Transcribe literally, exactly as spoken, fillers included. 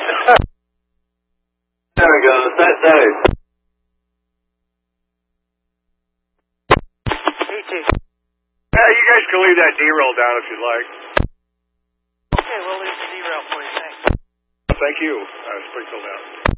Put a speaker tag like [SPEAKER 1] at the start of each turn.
[SPEAKER 1] There we go. Set safe.
[SPEAKER 2] E T.
[SPEAKER 3] Yeah, you guys can leave that derail down if you'd like.
[SPEAKER 2] Okay, we'll leave the derail for you. Thanks.
[SPEAKER 3] Thank you. Uh, it's pretty cool down.